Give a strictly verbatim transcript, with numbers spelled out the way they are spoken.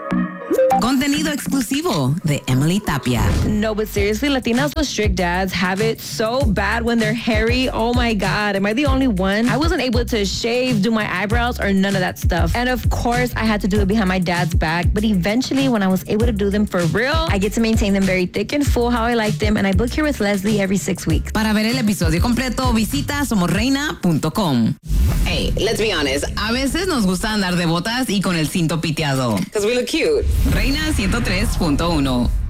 Contenido exclusivo de Emily Tapia. No, but seriously, Latinas with strict dads have it so bad when they're hairy. Oh my God, am I the only one? I wasn't able to shave, do my eyebrows, or none of that stuff. And of course, I had to do it behind my dad's back. But eventually, when I was able to do them for real, I get to maintain them very thick and full how I like them. And I book here with Leslie every six weeks. Para ver el episodio completo, visita somos reina punto com. Hey, let's be honest. A veces nos gusta andar de botas y con el cinto piteado. Because we look cute. Reina ciento tres punto uno.